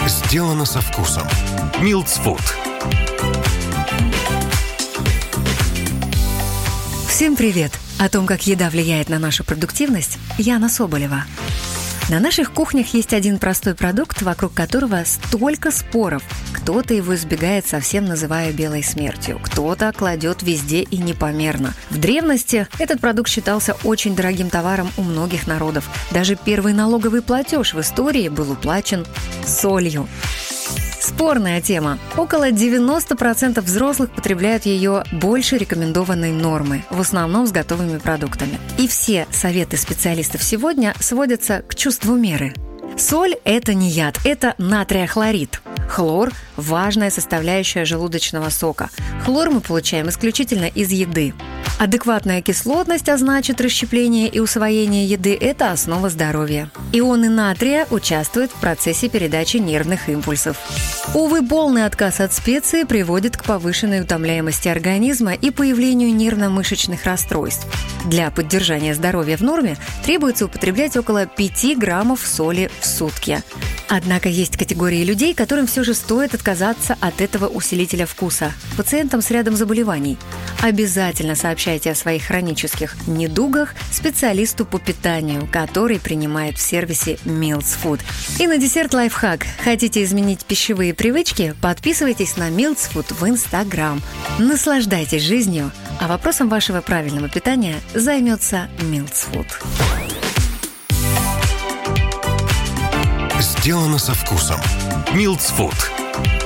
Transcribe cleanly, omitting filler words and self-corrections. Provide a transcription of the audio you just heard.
Сделано со вкусом. Милдс Фуд. Всем привет! О том, как еда влияет на нашу продуктивность, Яна Соболева. На наших кухнях есть один простой продукт, вокруг которого столько споров. Кто-то его избегает, совсем называя белой смертью. Кто-то кладет везде и непомерно. В древности этот продукт считался очень дорогим товаром у многих народов. Даже первый налоговый платеж в истории был уплачен солью. Спорная тема. Около 90% взрослых потребляют ее больше рекомендованной нормы, в основном с готовыми продуктами. И все советы специалистов сегодня сводятся к чувству меры. Соль – это не яд, это натриохлорид. Хлор – важная составляющая желудочного сока. Хлор мы получаем исключительно из еды. Адекватная кислотность, а значит расщепление и усвоение еды – это основа здоровья. Ионы натрия участвуют в процессе передачи нервных импульсов. Увы, полный отказ от специй приводит к повышенной утомляемости организма и появлению нервно-мышечных расстройств. Для поддержания здоровья в норме требуется употреблять около 5 граммов соли в сутки. Однако есть категории людей, которым все же стоит отказаться от этого усилителя вкуса. Пациентам с рядом заболеваний. Обязательно сообщайте о своих хронических недугах специалисту по питанию, который принимает в сервисе Милдс Фуд. И на десерт лайфхак. Хотите изменить пищевые привычки? Подписывайтесь на Милдс Фуд в Инстаграм. Наслаждайтесь жизнью, а вопросом вашего правильного питания займется Милдс Фуд. Сделано со вкусом. Милдс Фуд.